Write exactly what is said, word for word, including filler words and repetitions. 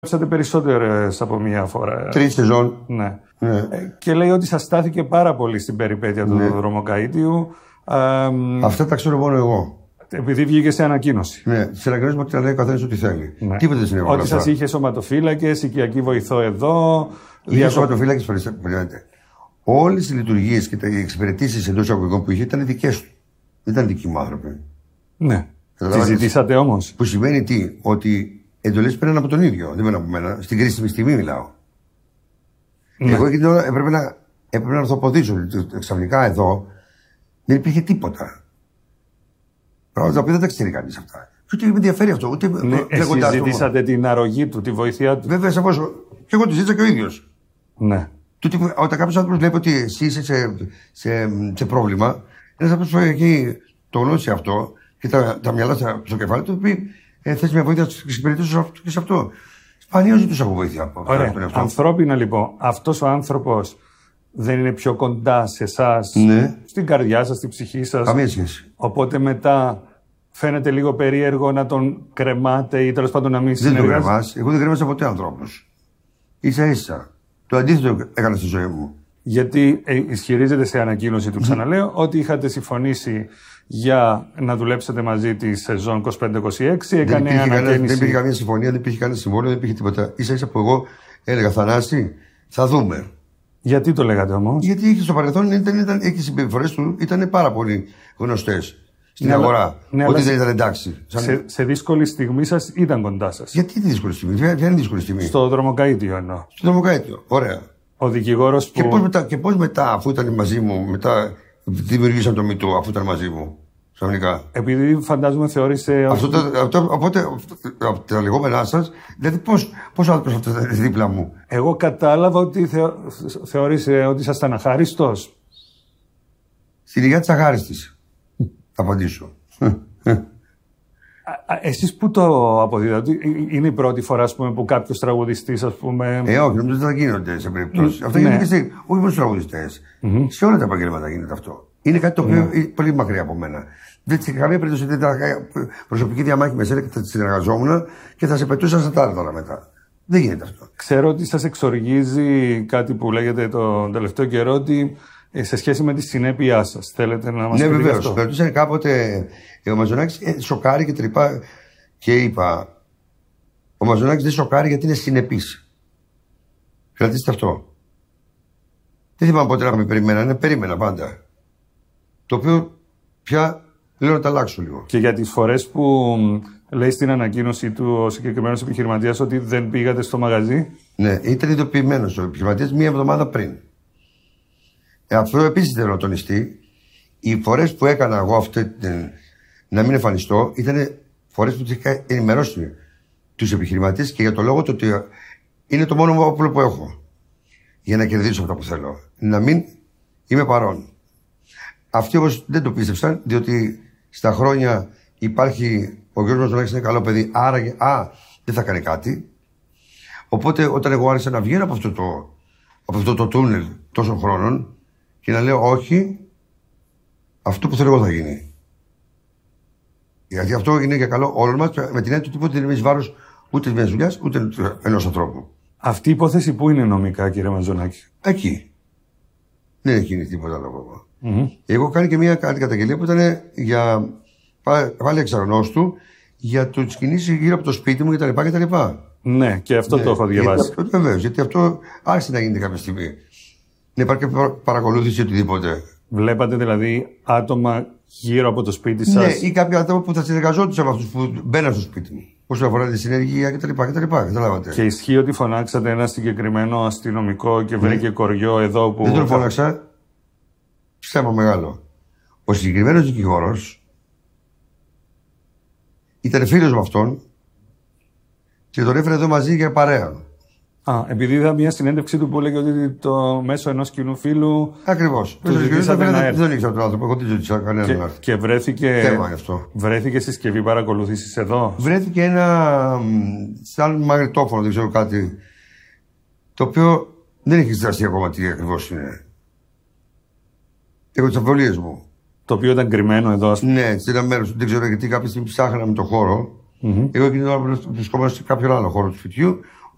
Παίξατε περισσότερες από μία φορά. Τρεις σεζόν. Ναι. Ναι. Ε, και λέει ότι σας στάθηκε πάρα πολύ στην περιπέτεια του Ναι. δρομοκαΐτιου. Ε, Αυτά τα ξέρω μόνο εγώ. επειδή βγήκε σε ανακοίνωση. Ναι, σε ανακοίνωση μου ότι λέει ο καθένας ό,τι θέλει. Ναι. Τίποτα δεν συνέβη. Ότι σας είχε σωματοφύλακες, οικιακή βοηθό εδώ. Είχε διακο- σωματοφύλακες, περιμένετε. Όλες οι λειτουργίες και οι εξυπηρετήσεις εντός εισαγωγικών που είχε ήταν δικές του. Δεν ήταν δικοί μου άνθρωποι. Ναι. Τη Καταλάβατε. ζητήσατε όμως. Που σημαίνει τι, ότι εντολές παίρνουν από τον ίδιο. Δεν παίρνουν από μένα. Στην κρίσιμη στιγμή μιλάω. Ναι. Εγώ εκείνη την ώρα έπρεπε να, έπρεπε να ορθοποδήσω. Ξαφνικά εδώ δεν υπήρχε τίποτα. Πράγματα τα οποία δεν τα ξέρει κανείς αυτά. Και ούτε με ενδιαφέρει αυτό. Ούτε Ναι, εσείς λέγοντάς το. ζητήσατε την αρρωγή του, τη βοήθειά του. Βέβαια, σαφώς. Και εγώ τη ζήτησα και ο ίδιος. Ναι. Τούτη, όταν κάποιο άνθρωπο βλέπει ότι εσύ είσαι σε, σε, σε πρόβλημα, ένα άνθρωπο που έχει το γνώσει αυτό και τα, τα μυαλά στο κεφάλι του, πει ε, θες μια βοήθεια να εξυπηρετήσω και σε αυτό. Σπανίως ζητούσα από βοήθεια από Ωραία. αυτόν αυτό. Ανθρώπινα λοιπόν, αυτός ο άνθρωπος δεν είναι πιο κοντά σε εσάς, Ναι. στην καρδιά σας, στην ψυχή σας. Καμία σχέση. Οπότε μετά φαίνεται λίγο περίεργο να τον κρεμάτε ή τέλος πάντων να μην Δεν τον συνεργάζεστε. κρεμάς. Εγώ δεν κρέμασα ποτέ ανθρώπου. Ίσα ίσα. Το αντίθετο έκανα στη ζωή μου. Γιατί ε, ισχυρίζεται σε ανακοίνωση του, ξαναλέω, ότι είχατε συμφωνήσει για να δουλέψετε μαζί τη σεζόν είκοσι πέντε είκοσι έξι. Δεν Έκανε υπήρχε, κανένα, δεν ανακαίνιση. υπήρχε καμία συμφωνία, δεν υπήρχε κανένα συμβόλαιο, δεν υπήρχε τίποτα. Ίσα ίσα που εγώ έλεγα Θανάση, θα δούμε. Γιατί το λέγατε όμως? Γιατί είχε στο παρελθόν ήταν, ήταν, οι συμπεριφορές του ήταν πάρα πολύ γνωστές στην Ναι, αλλά- αγορά. ναι, ότι αλλά δεν ήταν εντάξει. Σαν... Σε, σε δύσκολη στιγμή σας ήταν κοντά σας. Γιατί τη δύσκολη στιγμή, ποια ποια είναι η δύσκολη στιγμή. Στο δρομοκαΐτιο εννοώ. Στο δρομοκαΐτιο. Ωραία. Ο δικηγόρος που. Και πώς μετά, και πώς μετά, αφού ήταν μαζί μου, μετά δημιουργήσαν το μητό, αφού ήταν μαζί μου. Ξαφνικά. Επειδή φαντάζομαι θεώρησε. Αυτό, το, αυτό, οπότε, αυτό, από τα λεγόμενά σα, δηλαδή πώς, πώς ο άνθρωπος αυτό ήταν δίπλα μου. Εγώ κατάλαβα ότι θεω... θεώρησε ότι ήσασταν αχάριστος. Στην υγεία της αχάριστης. Θα απαντήσω. Α, εσείς που το αποδίδατε, είναι η πρώτη φορά ας πούμε, που κάποιος τραγουδιστής, ας πούμε. Ε, όχι, νομίζω ότι θα γίνονται σε περιπτώσει. Αυτό ναι. γίνεται και σε, όχι μόνο στου τραγουδιστές. Mm-hmm. Σε όλα τα επαγγέλματα γίνεται αυτό. Είναι κάτι το οποίο είναι πολύ μακριά από μένα. Δεν σε καμία περίπτωση δεν θα είχα προσωπική διαμάχη με σένα και θα συνεργαζόμουν και θα σε πετούσα στα τάρταρα μετά. Δεν γίνεται αυτό. Ξέρω ότι σας εξοργίζει κάτι που λέγεται τον τελευταίο καιρό, ότι ε, σε σχέση με τη συνέπειά σας. Θέλετε να μας Ναι, πείτε γι' βεβαίως. αυτό? Περνούσε κάποτε ο Μαζονάκης ε, σοκάρει και τρυπά και είπα. Ο Μαζονάκης δεν σοκάρει γιατί είναι συνεπής. Κρατήστε αυτό. Δεν θυμάμαι πότε να με περιμένανε, περίμενα πάντα. Το οποίο πια λέω να τα αλλάξω λίγο. Και για τις φορές που μ, λέει στην ανακοίνωση του ο συγκεκριμένος επιχειρηματίας ότι δεν πήγατε στο μαγαζί. Ναι, ήταν ειδοποιημένος ο επιχειρηματίας μία εβδομάδα πριν. Ε, αυτό επίσης θέλω να τονιστεί. Οι φορές που έκανα εγώ αυτή την, να μην εμφανιστώ ήταν φορές που τους είχα ενημερώσει τους επιχειρηματίες και για το λόγο το ότι είναι το μόνο όπλο που έχω για να κερδίσω αυτό που θέλω. Να μην είμαι παρόν. Αυτοί όμως δεν το πίστεψαν, διότι στα χρόνια υπάρχει ο Γιώργος Μαζονάκης είναι καλό παιδί, άρα α, δεν θα κάνει κάτι. Οπότε όταν εγώ άρχισα να βγαίνω από αυτό το, από αυτό το τούνελ τόσων χρόνων και να λέω όχι, αυτό που θέλω εγώ θα γίνει. Γιατί αυτό είναι για καλό όλων μας, με την έννοια του ότι δεν είναι βάρος ούτε μιας δουλειάς ούτε ενός ανθρώπου. Αυτή η υπόθεση που είναι νομικά, κύριε Μαζονάκη? Εκεί. Δεν έχει γίνει τίποτα άλλο ακόμα. Mm-hmm. Εγώ κάνω και μια κάτι καταγγελία που ήταν για πάλι εξαρρωνός του για το κινήσει γύρω από το σπίτι μου κτλ. κτλ. Ναι, και αυτό Ναι, το έχω διαβάσει. Βεβαίω, γιατί αυτό άρχισε να γίνεται κάποια στιγμή. Να υπάρχει παρακολούθηση οτιδήποτε. Βλέπατε δηλαδή άτομα γύρω από το σπίτι σας. Ναι, ή κάποια άτομα που θα συνεργαζόντουσαν με αυτού που μπαίναν στο σπίτι μου. Όσον αφορά τη συνεργεία κτλ. Καταλάβατε. Και ισχύει ότι φωνάξατε ένα συγκεκριμένο αστυνομικό και βρήκε ναι. κοριό εδώ που. Δεν τον φώναξα. Ψέμα μεγάλο. Ο συγκεκριμένος δικηγόρος ήταν φίλος με αυτόν και τον έφερε εδώ μαζί για παρέα. Α, επειδή είδα μια συνέντευξη του που έλεγε ότι το μέσω ενός κοινού φίλου. Ακριβώς. Του ζητήσατε να έρθει. Δεν ήξερα τον άνθρωπο, εγώ δεν ζήτησα κανέναν Και, να έρθει. και βρέθηκε. Θέμα είναι αυτό. Βρέθηκε συσκευή παρακολούθησης εδώ. Βρέθηκε ένα σαν μαγνητόφωνο, δεν ξέρω κάτι. Το οποίο δεν έχει εξεταστεί ακόμα τι ακριβώς είναι. Έχω τις αμφιβολίες μου. Το οποίο ήταν κρυμμένο εδώ, ας πούμε. Ναι, σε ένα μέρος. Δεν ξέρω γιατί κάποια στιγμή ψάχναμε το χώρο. Mm-hmm. Εγώ εκείνη την ώρα βρισκόμαστε σε κάποιον άλλο χώρο του σπιτιού.